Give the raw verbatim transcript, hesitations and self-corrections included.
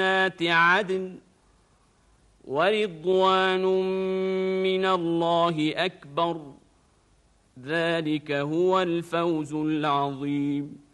جنات عدن ورضوان من الله أكبر ذلك هو الفوز العظيم.